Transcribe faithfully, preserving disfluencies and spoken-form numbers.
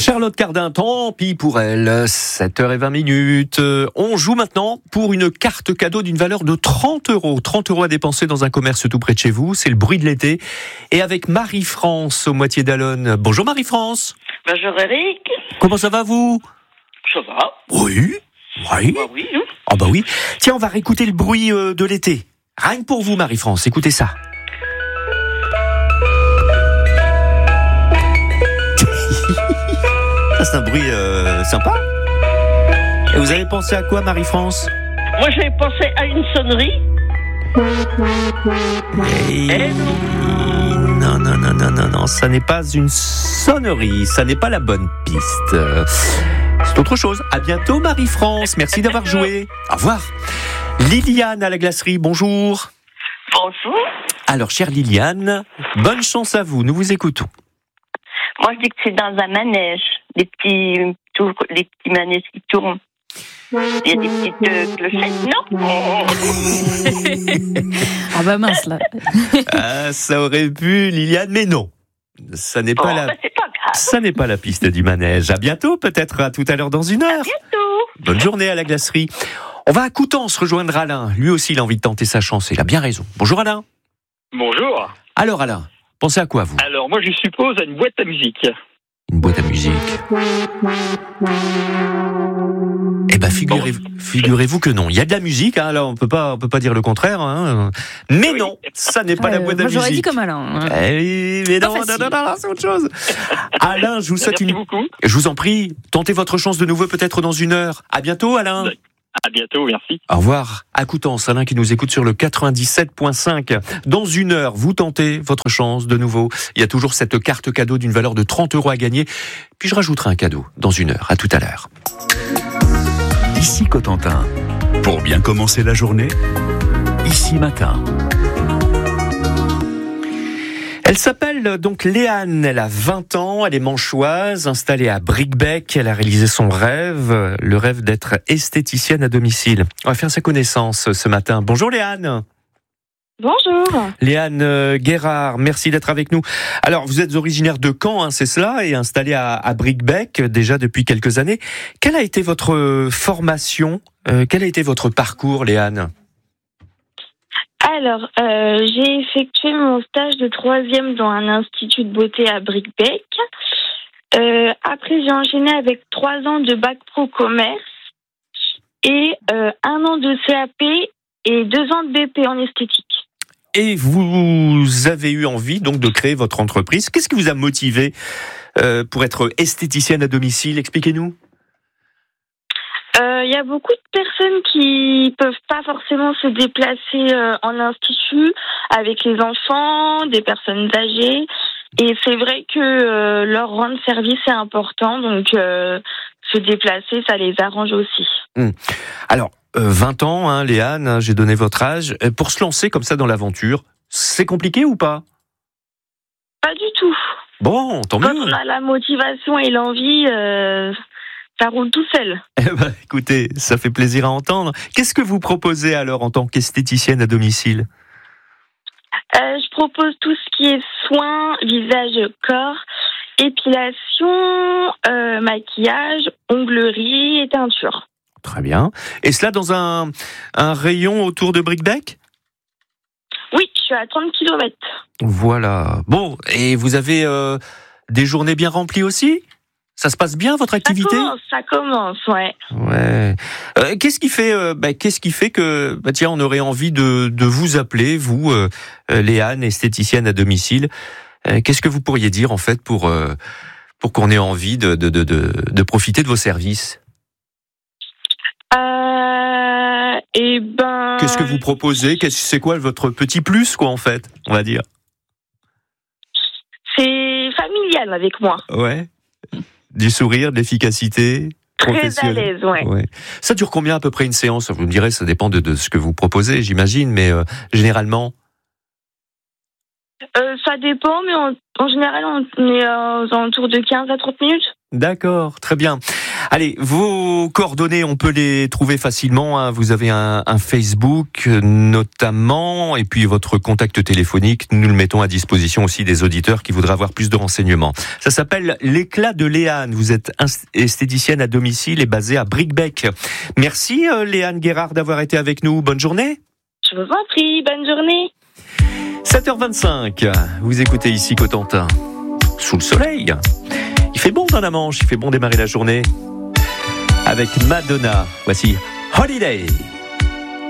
Charlotte Cardin, tant pis pour elle, sept heures vingt minutes. On joue maintenant pour une carte cadeau d'une valeur de trente euros. trente euros à dépenser dans un commerce tout près de chez vous, c'est le bruit de l'été. Et avec Marie-France au Moitié d'Allonne. Bonjour Marie-France. Bonjour Eric. Comment ça va vous? Ça va? Oui. Oui. Bah oui. Hein. Ah bah oui. Tiens, on va réécouter le bruit euh, de l'été. Rien que pour vous Marie-France, écoutez ça. C'est un bruit euh, sympa. Et vous avez pensé à quoi, Marie-France? Moi, j'avais pensé à une sonnerie. Et... Eh non, non, non, non, non, non, ça n'est pas une sonnerie, ça n'est pas la bonne piste. C'est autre chose. À bientôt, Marie-France. Merci d'avoir joué. Au revoir. Liliane à la glacerie, bonjour. Bonjour. Alors, chère Liliane, bonne chance à vous. Nous vous écoutons. Moi, je dis que c'est dans un manège. Les petits, tours, les petits manèges qui tournent. Il y a des petites euh, clochettes, non? Ah bah mince, là. Ah, ça aurait pu, Liliane, mais non. Ça n'est Bon, pas la... bah, c'est pas grave. Ça n'est pas la piste du manège. À bientôt, peut-être à tout à l'heure dans une heure. À bientôt. Bonne journée à la glacerie. On va à Coutances rejoindre Alain. Lui aussi, il a envie de tenter sa chance. Il a bien raison. Bonjour Alain. Bonjour. Alors Alain, pensez à quoi vous? Alors moi je suppose à une boîte à musique. Une boîte à musique. Eh ben figurez-vous, figurez-vous que non. Il y a de la musique, hein, là on peut pas, on peut pas dire le contraire. Hein. Mais Oui. non, ça n'est pas Euh, la boîte à moi, musique. j'aurais dit comme Alain. hein. Eh, mais Pas non, non, facile. non, non, non, c'est autre chose. Alain, je vous souhaite Merci une. beaucoup. Je vous en prie, tentez votre chance de nouveau peut-être dans une heure. À bientôt, Alain. À bientôt, merci. Au revoir. À Coutances, Alain qui nous écoute sur le quatre-vingt-dix-sept virgule cinq. Dans une heure, vous tentez votre chance de nouveau. Il y a toujours cette carte cadeau d'une valeur de trente euros à gagner. Puis je rajouterai un cadeau dans une heure. À tout à l'heure. Ici Cotentin. Pour bien commencer la journée, ici matin. Elle s'appelle donc Léane, elle a vingt ans, elle est manchoise, installée à Bricbec, elle a réalisé son rêve, le rêve d'être esthéticienne à domicile. On va faire sa connaissance ce matin. Bonjour Léane. Bonjour. Léane euh, Guérard, merci d'être avec nous. Alors, vous êtes originaire de Caen, hein, c'est cela, et installée à, à Bricbec déjà depuis quelques années. Quelle a été votre formation, euh, quel a été votre parcours, Léane? Alors, euh, j'ai effectué mon stage de troisième dans un institut de beauté à Bricbec. Euh, après, j'ai enchaîné avec trois ans de bac pro commerce et euh, un an de C A P et deux ans de B P en esthétique. Et vous avez eu envie donc de créer votre entreprise. Qu'est-ce qui vous a motivé euh, pour être esthéticienne à domicile? Expliquez-nous. Il euh, y a beaucoup de personnes qui peuvent pas forcément se déplacer euh, en institut avec les enfants, des personnes âgées. Et c'est vrai que euh, leur rendre service est important, donc euh, se déplacer, ça les arrange aussi. Mmh. Alors, euh, vingt ans, hein, Léane, hein, j'ai donné votre âge. Euh, pour se lancer comme ça dans l'aventure, c'est compliqué ou pas? Pas du tout. Bon, tant Quand mieux. on a la motivation et l'envie, euh, ça roule tout seul. Eh ben, écoutez, ça fait plaisir à entendre. Qu'est-ce que vous proposez alors en tant qu'esthéticienne à domicile? Euh, je propose tout ce qui est soins, visage, corps, épilation, euh, maquillage, onglerie et teinture. Très bien. Et cela dans un, un rayon autour de Bricbec? Oui, je suis à trente kilomètres. Voilà. Bon, et vous avez euh, des journées bien remplies aussi? Ça se passe bien votre activité? Ça commence, ça commence, ouais. Ouais. Euh, qu'est-ce qui fait, euh, bah, qu'est-ce qui fait que, bah, tiens, on aurait envie de, de vous appeler, vous, euh, euh, Léane, esthéticienne à domicile. Euh, qu'est-ce que vous pourriez dire en fait pour euh, pour qu'on ait envie de de, de de de profiter de vos services? Euh, et ben. Qu'est-ce que vous proposez? Qu'est-ce c'est quoi votre petit plus, quoi, en fait, on va dire? C'est familial avec moi. Ouais. Du sourire, de l'efficacité. Très à l'aise, ouais. ouais. Ça dure combien à peu près une séance? Vous me direz, ça dépend de, de ce que vous proposez, j'imagine, mais euh, généralement. Euh, ça dépend, mais en, en général, on est aux alentours de quinze à trente minutes. D'accord, très bien. Allez, vos coordonnées, on peut les trouver facilement. Hein. Vous avez un, un Facebook notamment, et puis votre contact téléphonique. Nous le mettons à disposition aussi des auditeurs qui voudraient avoir plus de renseignements. Ça s'appelle l'éclat de Léane. Vous êtes esthéticienne à domicile et basée à Bricbec. Merci euh, Léane Guérard d'avoir été avec nous. Bonne journée. Je vous en prie, bonne journée. sept heures vingt-cinq, vous écoutez ici Cotentin, sous le soleil. Il fait bon dans la Manche, il fait bon démarrer la journée. Avec Madonna, voici Holiday.